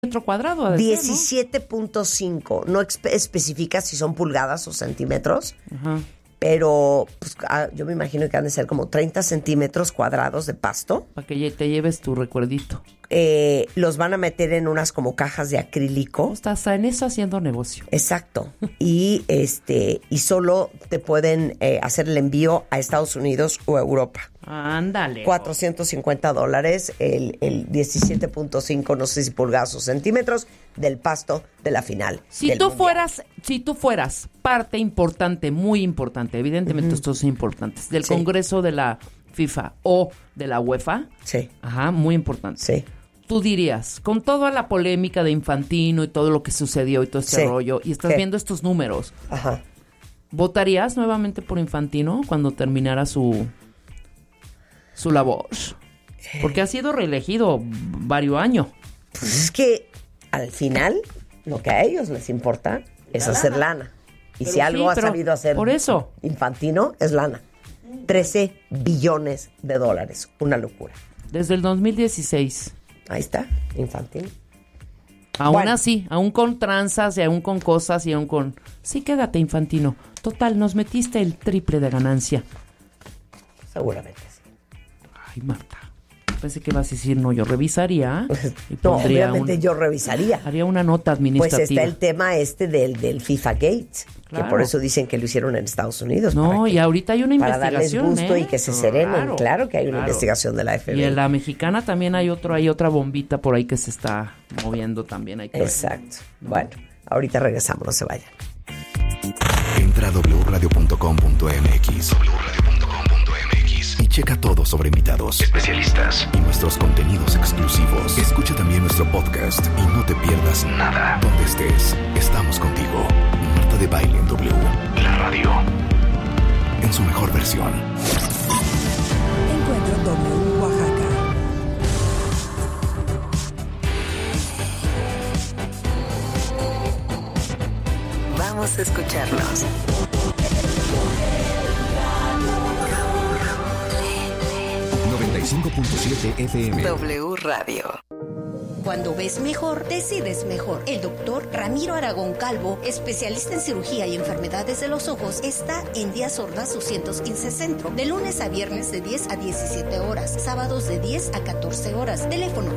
metro cuadrado. 17.5. No especifica si son pulgadas o centímetros. Ajá. Pero pues, yo me imagino que han de ser como 30 centímetros cuadrados de pasto. Para que te lleves tu recuerdito. Los van a meter en unas como cajas de acrílico. Estás en eso haciendo negocio. Exacto. Y solo te pueden hacer el envío a Estados Unidos o Europa. Ándale. $450, el 17.5, no sé si pulgadas o centímetros, del pasto de la final. Si tú fueras parte importante, muy importante, evidentemente estos son importantes, del Congreso de la FIFA o de la UEFA. Sí. Ajá, muy importante. Sí. Tú dirías, con toda la polémica de Infantino y todo lo que sucedió y todo este rollo, y estás viendo estos números, ajá, ¿votarías nuevamente por Infantino cuando terminara su labor? Porque ha sido reelegido varios años. Pues es que al final lo que a ellos les importa es hacer lana. Y si algo ha sabido hacer por eso Infantino es lana. 13 billones de dólares. Una locura. Desde el 2016. Ahí está, Infantino. Aún así, aún con tranzas y aún con cosas y aún con... Sí, quédate, Infantino. Total, nos metiste el triple de ganancia. Seguramente sí. Ay, Marta. Pensé que ibas a decir, no, yo revisaría. Y no, obviamente yo revisaría. Haría una nota administrativa. Pues está el tema del FIFA Gate, claro, que por eso dicen que lo hicieron en Estados Unidos. No, y ahorita hay una para investigación. Para darles gusto y que se serenen. Claro que hay una investigación de la FBI. Y en la mexicana también hay otra bombita por ahí que se está moviendo también. Hay que exacto. ¿No? Bueno, ahorita regresamos, no se vayan. Entra a wradio.com.mx y checa todo sobre invitados, especialistas y nuestros contenidos exclusivos. Escucha también nuestro podcast y no te pierdas nada. Donde estés, estamos contigo. Marta de Baile en W. La radio. En su mejor versión. Encuentro W Oaxaca. Vamos a escucharnos. 95.7 FM. W Radio. Cuando ves mejor, decides mejor. El doctor Ramiro Aragón Calvo, especialista en cirugía y enfermedades de los ojos, está en Díaz Ordaz 215 Centro, de lunes a viernes de 10 a 17 horas, sábados de 10 a 14 horas. Teléfono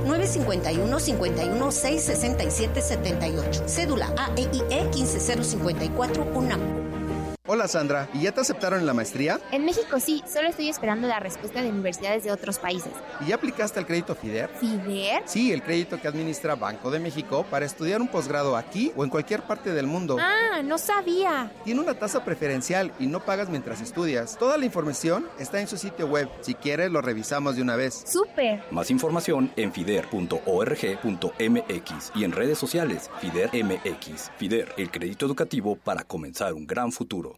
951-51-667-78. Cédula AEIE 15054 UNAM. Hola Sandra, ¿y ya te aceptaron en la maestría? En México sí, solo estoy esperando la respuesta de universidades de otros países. ¿Y ya aplicaste al crédito FIDER? ¿FIDER? Sí, el crédito que administra Banco de México para estudiar un posgrado aquí o en cualquier parte del mundo. Ah, no sabía. Tiene una tasa preferencial y no pagas mientras estudias. Toda la información está en su sitio web. Si quieres, lo revisamos de una vez. ¡Súper! Más información en fider.org.mx y en redes sociales FIDER MX. FIDER, el crédito educativo para comenzar un gran futuro.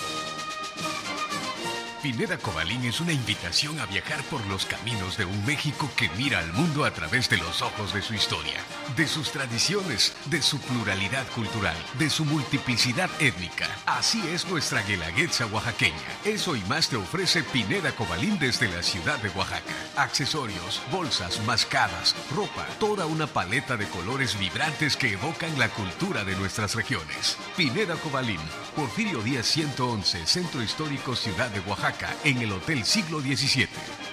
Pineda Cobalín es una invitación a viajar por los caminos de un México que mira al mundo a través de los ojos de su historia, de sus tradiciones, de su pluralidad cultural, de su multiplicidad étnica. Así es nuestra guelaguetza oaxaqueña. Eso y más te ofrece Pineda Cobalín desde la ciudad de Oaxaca. Accesorios, bolsas, mascadas, ropa, toda una paleta de colores vibrantes que evocan la cultura de nuestras regiones. Pineda Cobalín, Porfirio Díaz 111, Centro Histórico Ciudad de Oaxaca, en el Hotel Siglo XVII.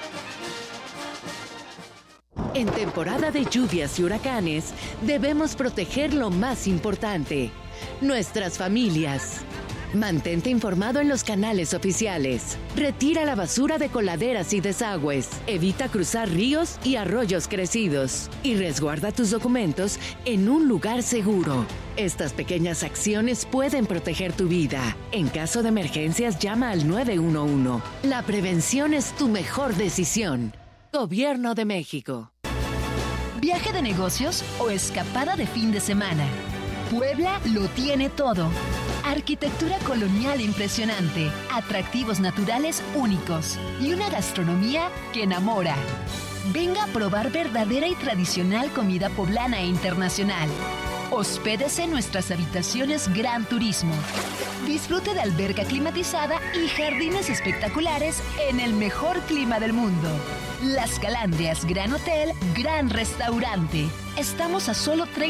En temporada de lluvias y huracanes, debemos proteger lo más importante, nuestras familias. Mantente informado en los canales oficiales. Retira la basura de coladeras y desagües. Evita cruzar ríos y arroyos crecidos. Y resguarda tus documentos en un lugar seguro. Estas pequeñas acciones pueden proteger tu vida. En caso de emergencias, llama al 911. La prevención es tu mejor decisión. Gobierno de México. ¿Viaje de negocios o escapada de fin de semana? Puebla lo tiene todo. Arquitectura colonial impresionante, atractivos naturales únicos y una gastronomía que enamora. Venga a probar verdadera y tradicional comida poblana e internacional. Hospédese en nuestras habitaciones Gran Turismo. Disfrute de alberca climatizada y jardines espectaculares en el mejor clima del mundo. Las Calandrias Gran Hotel, Gran Restaurante. Estamos a solo 30